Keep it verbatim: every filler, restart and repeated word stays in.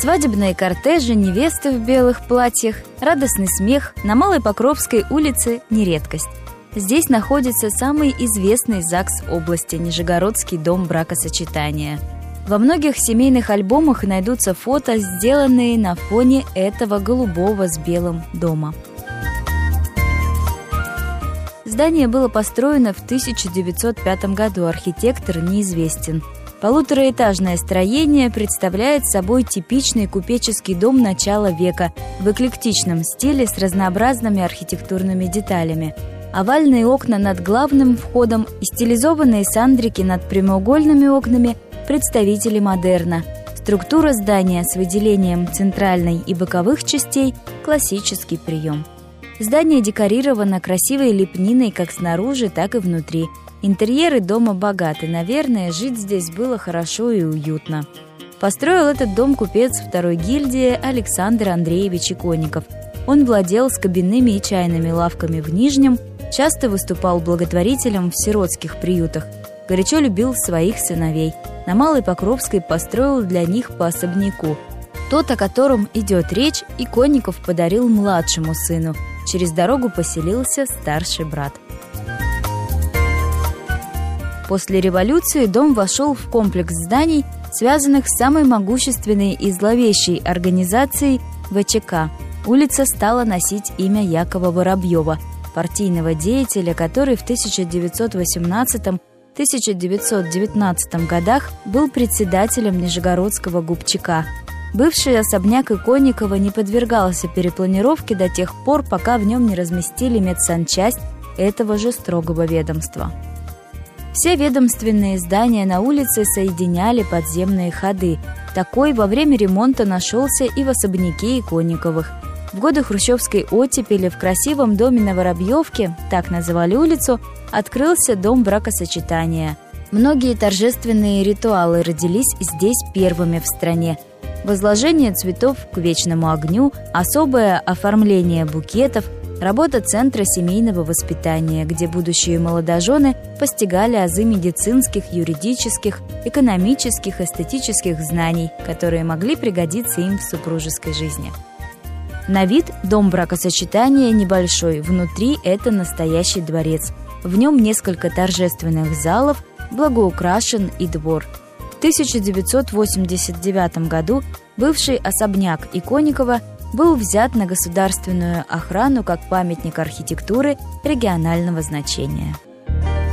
Свадебные кортежи, невесты в белых платьях, радостный смех на Малой Покровской улице не редкость. Здесь находится самый известный ЗАГС области – Нижегородский дом бракосочетания. Во многих семейных альбомах найдутся фото, сделанные на фоне этого голубого с белым дома. Здание было построено в тысяча девятьсот пятом году, архитектор неизвестен. Полутораэтажное строение представляет собой типичный купеческий дом начала века в эклектичном стиле с разнообразными архитектурными деталями. Овальные окна над главным входом и стилизованные сандрики над прямоугольными окнами – представители модерна. Структура здания с выделением центральной и боковых частей – классический прием. Здание декорировано красивой лепниной как снаружи, так и внутри. Интерьеры дома богаты, наверное, жить здесь было хорошо и уютно. Построил этот дом купец второй гильдии Александр Андреевич Иконников. Он владел скобяными и чайными лавками в Нижнем, часто выступал благотворителем в сиротских приютах, горячо любил своих сыновей. На Малой Покровской построил для них по особняку. Тот, о котором идет речь, Иконников подарил младшему сыну. Через дорогу поселился старший брат. После революции дом вошел в комплекс зданий, связанных с самой могущественной и зловещей организацией ВЧК. Улица стала носить имя Якова Воробьева, партийного деятеля, который в тысяча девятьсот восемнадцатом — тысяча девятьсот девятнадцатом годах был председателем Нижегородского губчака. Бывший особняк Иконникова не подвергался перепланировке до тех пор, пока в нем не разместили медсанчасть этого же строгого ведомства. Все ведомственные здания на улице соединяли подземные ходы. Такой во время ремонта нашелся и в особняке Иконниковых. В годы хрущевской оттепели в красивом доме на Воробьевке, так называли улицу, открылся дом бракосочетания. Многие торжественные ритуалы родились здесь первыми в стране. Возложение цветов к вечному огню, особое оформление букетов, работа Центра семейного воспитания, где будущие молодожены постигали азы медицинских, юридических, экономических, эстетических знаний, которые могли пригодиться им в супружеской жизни. На вид дом бракосочетания небольшой, внутри это настоящий дворец. В нем несколько торжественных залов, благоукрашен и двор. В тысяча девятьсот восемьдесят девятом году бывший особняк Иконникова был взят на государственную охрану как памятник архитектуры регионального значения.